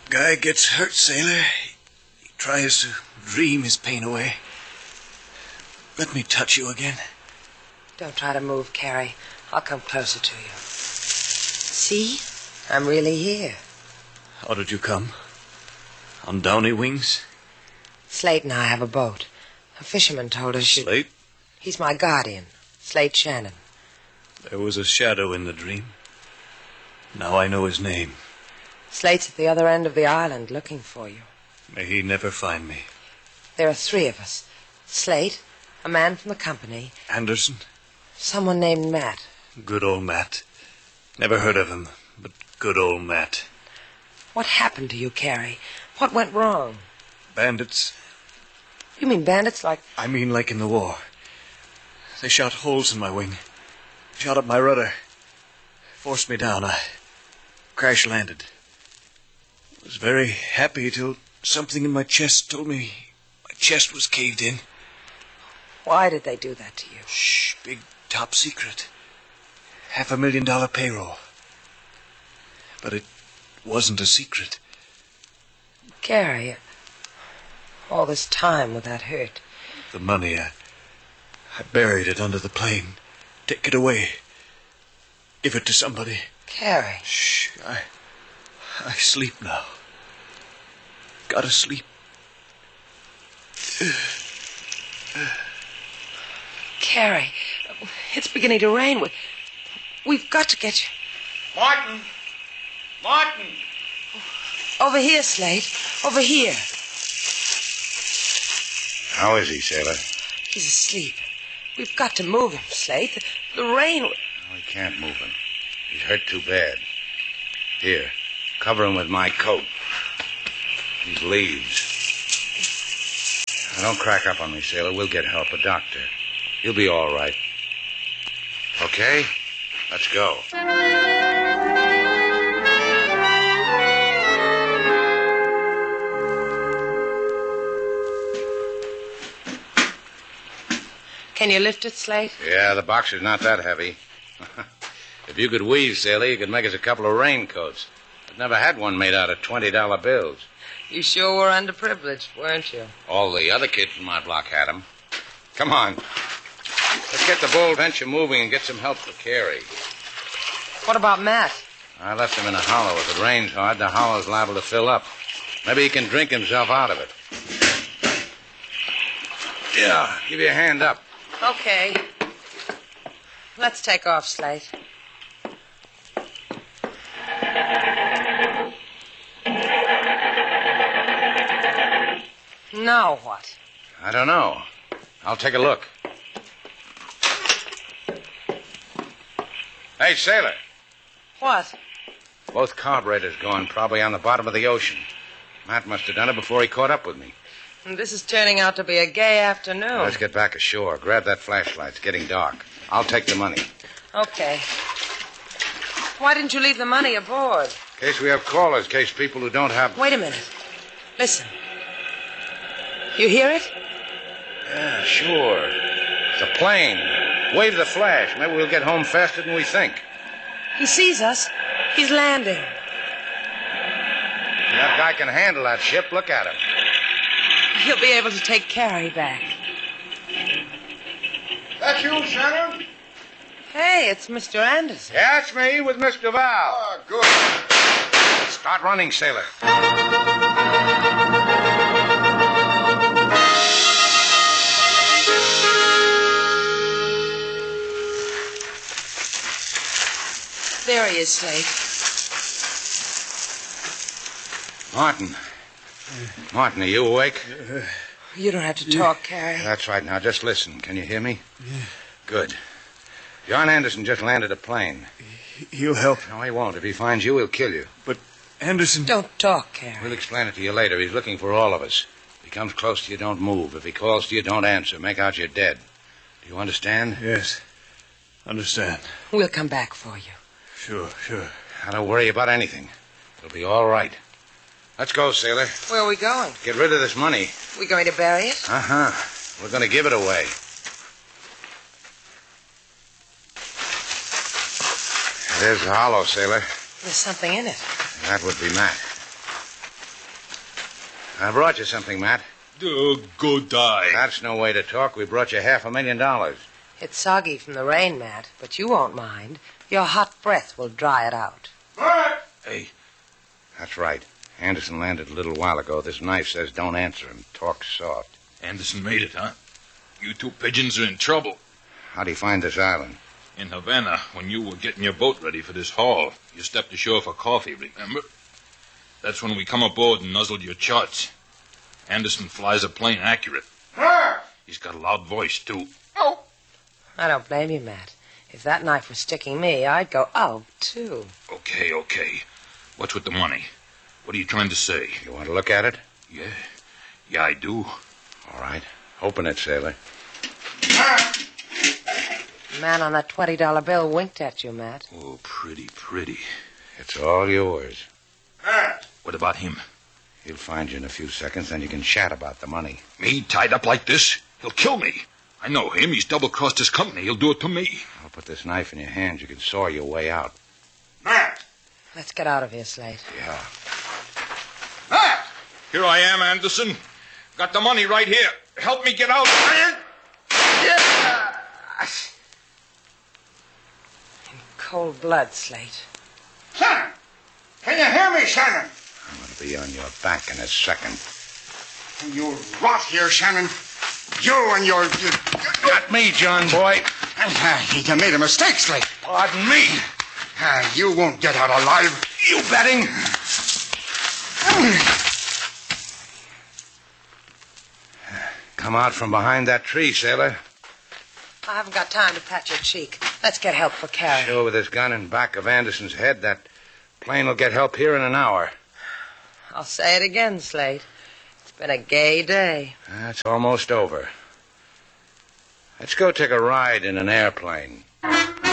Guy gets hurt, sailor. He tries to dream his pain away. Let me touch you again. Don't try to move, Carrie. I'll come closer to you. See? I'm really here. How did you come? On downy wings? Slate and I have a boat. A fisherman told us you... Slate? He's my guardian, Slate Shannon. There was a shadow in the dream. Now I know his name. Slate's at the other end of the island looking for you. May he never find me. There are 3 of us. Slate, a man from the company. Anderson? Someone named Matt. Good old Matt. Never heard of him, but good old Matt. What happened to you, Carrie? What went wrong? Bandits. You mean bandits like... I mean like in the war. They shot holes in my wing. Shot up my rudder. Forced me down. I crash-landed. Was very happy till something in my chest told me my chest was caved in. Why did they do that to you? Shh, big top secret. $500,000 payroll. But it wasn't a secret. Carrie, all this time with that hurt. The money, I buried it under the plane. Take it away. Give it to somebody. Carrie. Shh, I sleep now. Gotta sleep. Carrie, it's beginning to rain. We've got to get you... Martin! Martin! Over here, Slate. Over here. How is he, sailor? He's asleep. We've got to move him, Slate. The rain... No, we can't move him. He's hurt too bad. Here, cover him with my coat. These leaves. Now, don't crack up on me, sailor. We'll get help, a doctor. He'll be all right. Okay? Let's go. Can you lift it, Slate? Yeah, the box is not that heavy. If you could weave, sailor, you could make us a couple of raincoats. I've never had one made out of $20 bills. You sure were underprivileged, weren't you? All the other kids in my block had them. Come on. Let's get the Bold Venture moving and get some help for Carrie. What about Matt? I left him in a hollow. If it rains hard, the hollow's liable to fill up. Maybe he can drink himself out of it. Yeah, give you a hand up. Okay. Let's take off, Slate. Now what? I don't know. I'll take a look. Hey, sailor. What? Both carburetors gone, probably on the bottom of the ocean. Matt must have done it before he caught up with me. This is turning out to be a gay afternoon. Let's get back ashore. Grab that flashlight. It's getting dark. I'll take the money. Okay. Why didn't you leave the money aboard? In case we have callers, in case people who don't have... Wait a minute. Listen. You hear it? Yeah, sure. It's a plane. Wave the flash. Maybe we'll get home faster than we think. He sees us. He's landing. That guy can handle that ship. Look at him. He'll be able to take Carrie back. That you, Shannon? Hey, it's Mr. Anderson. Yeah, it's me with Mr. Val. Ah, good. Start running, sailor. There he is, Slate. Martin. Martin, are you awake? You don't have to talk, Carrie. That's right. Now, just listen. Can you hear me? Yeah. Good. John Anderson just landed a plane. He'll help. No, he won't. If he finds you, he'll kill you. But Anderson... Don't talk, Carrie. We'll explain it to you later. He's looking for all of us. If he comes close to you, don't move. If he calls to you, don't answer. Make out you're dead. Do you understand? Yes. Understand. We'll come back for you. Sure. Now, don't worry about anything. It'll be all right. Let's go, sailor. Where are we going? Get rid of this money. We going to bury it? Uh-huh. We're going to give it away. There's the hollow, sailor. There's something in it. That would be Matt. I brought you something, Matt. Go die. That's no way to talk. We brought you $500,000. It's soggy from the rain, Matt, but you won't mind. Your hot breath will dry it out. Matt! Hey, That's right. Anderson landed a little while ago. This knife says don't answer him. Talk soft. Anderson made it, huh? You two pigeons are in trouble. How'd he find this island? In Havana, when you were getting your boat ready for this haul, you stepped ashore for coffee, remember? That's when we come aboard and nuzzled your charts. Anderson flies a plane accurate. Matt! He's got a loud voice, too. Oh! I don't blame you, Matt. If that knife was sticking me, I'd go, oh, too. Okay. What's with the money? What are you trying to say? You want to look at it? Yeah, I do. All right. Open it, sailor. Matt! The man on that $20 bill winked at you, Matt. Oh, pretty. It's all yours. Matt! What about him? He'll find you in a few seconds, then you can chat about the money. Me tied up like this? He'll kill me. I know him. He's double-crossed his company. He'll do it to me. I'll put this knife in your hands. You can saw your way out. Matt! Let's get out of here, Slate. Yeah. Matt! Here I am, Anderson. Got the money right here. Help me get out. In cold blood, Slate. Shannon! Can you hear me, Shannon? I'm going to be on your back in a second. You rot here, Shannon. You and your... Not me, John boy. You made a mistake, Slate. Pardon me. You won't get out alive. You betting? Come out from behind that tree, sailor. I haven't got time to pat your cheek. Let's get help for Carrie. Sure, with this gun in back of Anderson's head, that plane will get help here in an hour. I'll say it again, Slate. It's been a gay day. That's almost over. Let's go take a ride in an airplane.